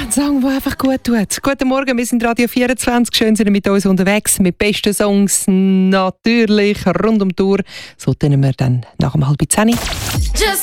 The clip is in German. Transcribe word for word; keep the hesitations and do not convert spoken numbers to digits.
Ein Song, der einfach gut tut. Guten Morgen, wir sind Radio vierundzwanzig. Schön, sind ihr mit uns unterwegs. Mit besten Songs natürlich rund um die Tour. So tun wir dann nach um halb zehn.